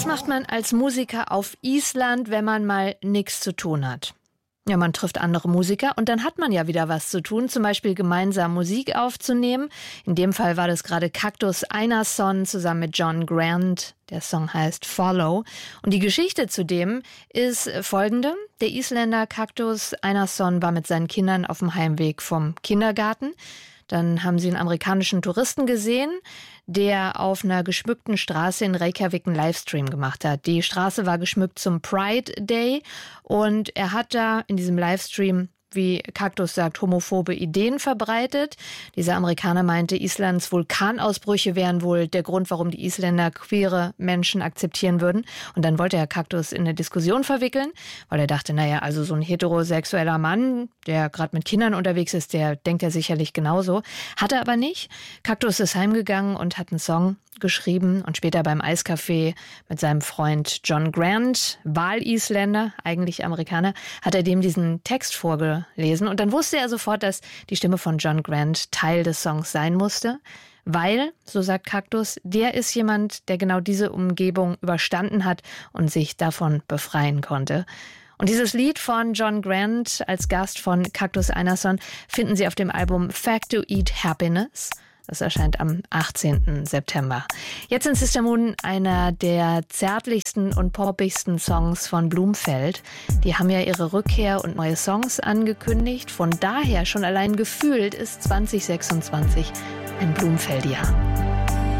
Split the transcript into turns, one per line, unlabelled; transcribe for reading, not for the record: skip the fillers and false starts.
Was macht man als Musiker auf Island, wenn man mal nichts zu tun hat? Ja, man trifft andere Musiker und dann hat man ja wieder was zu tun, zum Beispiel gemeinsam Musik aufzunehmen. In dem Fall war das gerade Kaktus Einarsson zusammen mit John Grant. Der Song heißt Follow. Und die Geschichte zu dem ist folgende. Der Isländer Kaktus Einarsson war mit seinen Kindern auf dem Heimweg vom Kindergarten. Dann haben sie einen amerikanischen Touristen gesehen, der auf einer geschmückten Straße in Reykjavik einen Livestream gemacht hat. Die Straße war geschmückt zum Pride Day und er hat da in diesem Livestream, wie Kaktus sagt, homophobe Ideen verbreitet. Dieser Amerikaner meinte, Islands Vulkanausbrüche wären wohl der Grund, warum die Isländer queere Menschen akzeptieren würden. Und dann wollte er Kaktus in eine Diskussion verwickeln, weil er dachte, naja, also so ein heterosexueller Mann, der gerade mit Kindern unterwegs ist, der denkt ja sicherlich genauso. Hat er aber nicht. Kaktus ist heimgegangen und hat einen Song geschrieben und später beim Eiscafé mit seinem Freund John Grant, Wahl-Isländer, eigentlich Amerikaner, hat er dem diesen Text vorgelesen und dann wusste er sofort, dass die Stimme von John Grant Teil des Songs sein musste, weil, so sagt Kaktus, der ist jemand, der genau diese Umgebung überstanden hat und sich davon befreien konnte. Und dieses Lied von John Grant als Gast von Kaktus Einarsson finden Sie auf dem Album Fact to Eat Happiness. Das erscheint am 18. September. Jetzt in Sister Moon einer der zärtlichsten und poppigsten Songs von Blumfeld. Die haben ja ihre Rückkehr und neue Songs angekündigt. Von daher schon allein gefühlt ist 2026 ein Blumfeld-Jahr.